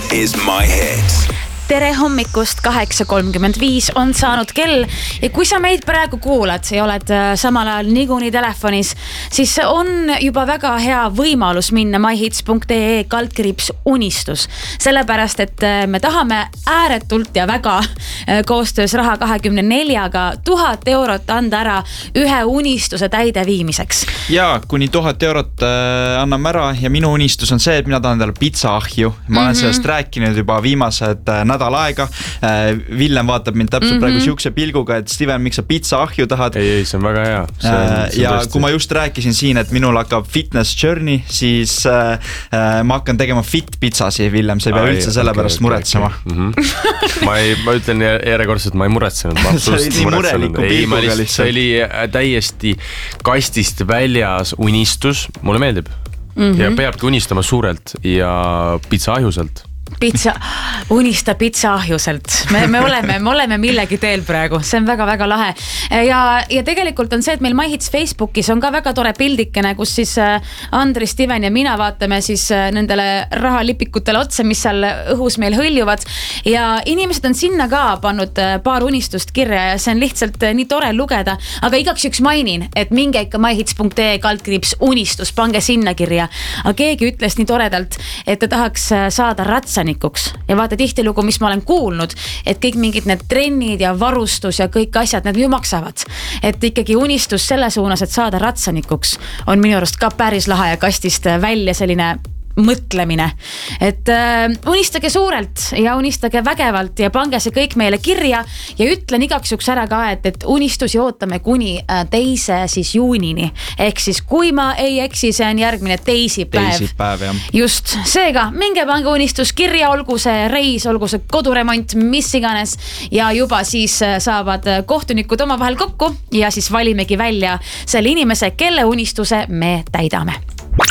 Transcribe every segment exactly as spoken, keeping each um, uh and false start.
is My Hits. Tere hommikust, kaheksa kolmkümmend viis on saanud kell ja kui sa meid praegu kuulad ja oled samal ajal niikuinii telefonis, siis on juba väga hea võimalus minna myhits.ee kaldkriips unistus. Sellepärast, et me tahame ääretult ja väga koostöös Raha kahekümne neljaga tuhat eurot anda ära ühe unistuse täide viimiseks. Ja kuni tuhat eurot anname ära ja minu unistus on see, et mina tahan teile pitsaahju. Ma olen mm-hmm. sellest rääkinud juba viimased nädal aega. Villem vaatab mind täpselt mm-hmm. praegu siukse pilguga, et Steven, miks sa pitsaahju tahad? Ei, ei, see on väga hea. See on, see ja tõesti. Kui ma just rääkisin siin, et minul hakkab fitness journey, siis äh, ma hakkan tegema fit pizzasi, Villem, sa ei pea Ai, üldse selle okay, pärast okay, muretsema. Okay. Mm-hmm. ma, ei, ma ütlen järjekordselt, ma ei muretsenud. Ma sa olid nii mureliku pilguga lihtsalt. See oli täiesti kastist väljas unistus, mulle meeldib. Mm-hmm. Ja peabki unistama suurelt ja pitsaahjuselt. Pitsa, unista pitsaahjuselt. Me, me, oleme, me oleme millegi teel praegu. See on väga-väga lahe. Ja, ja tegelikult on see, et meil MyHits Facebookis on ka väga tore pildikene, kus siis Andri, Steven ja mina vaatame siis nendele rahalipikutele otsa, mis seal õhus meil hõljuvad. Ja inimesed on sinna ka pannud paar unistust kirja ja see on lihtsalt nii tore lugeda. Aga igaks üks mainin, et minge ikka myhits.ee kaldkriips unistus, pange sinna kirja. Aga keegi ütles nii toredalt, et ta tahaks saada ratsa ja vaata tihtilugu, mis ma olen kuulnud, et kõik mingid need trennid ja varustus ja kõik asjad, need ju maksavad. Et ikkagi unistus selle suunas, et saada ratsanikuks on minu arust ka päris lahe ja kastist välja selline mõtlemine. Et äh, unistage suurelt ja unistage vägevalt ja pange see kõik meile kirja ja ütlen igaks juks ära ka, et, et unistusi ootame kuni äh, teise siis juunini. Ehk siis kui ma ei eksi, see on järgmine teisipäev. Teisipäev, jah. Just, seega minge pange unistus kirja, olgu see reis, olgu see koduremont, mis iganes ja juba siis saavad kohtunikud oma vahel kokku ja siis valimegi välja selle inimese, kelle unistuse me täidame.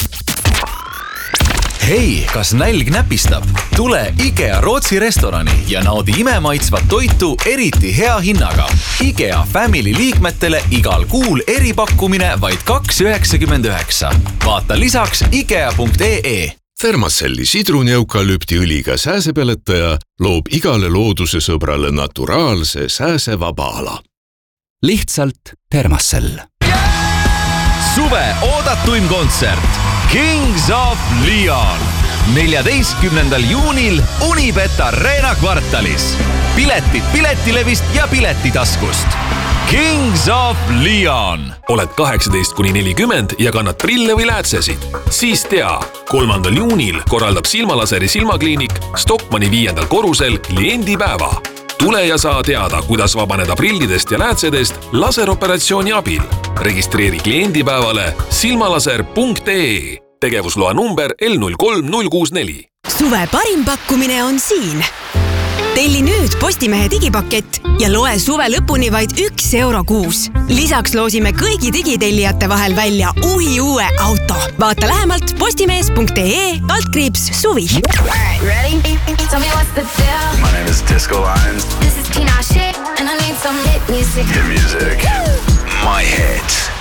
Hei, kas nälg näpistab? Tule IKEA Rootsi restorani ja naudi imemaitsvat toitu eriti hea hinnaga. IKEA Family liikmetele igal kuul eripakkumine vaid kaks üheksakümmend üheksa. Vaata lisaks ikea.ee. Thermacelli sidruni-eukalüptiõliga sääsepeletaja loob igale looduse sõbrale naturaalse sääsevaba ala. Lihtsalt Thermacell. Suve oodatuim kontsert Kings of Leon neljateistkümnendal juunil Unibet Arena kvartalis. Piletid Piletilevist ja Piletitaskust. Kings of Leon. Oled kaheksateist kuni nelikümmend ja kannad prille või läätsesid. Siis tea, kolmandal juunil korraldab Silmalaseri silmakliinik Stockmanni viiendal korrusel kliendipäeva. Tule ja saa teada, kuidas vabaneda prillidest ja läätsedest laseroperatsiooni abil. Registreeri kliendipäevale silmalaser punkt ee. Tegevusloa number L null kolm null kuus neli. Suve parim pakkumine on siin. Telli nüüd Postimehe digipakett ja loe suve lõpuni vaid üks euro kuus. Lisaks loosime kõigi digitellijate vahel välja uhi uue auto. Vaata lähemalt postimees punkt ee kaldkriips suvi. Alright, ready? Tell me what's the deal. My name is Disco Lines. This is Tinashe and I need some hit music. Hit music. My Hits.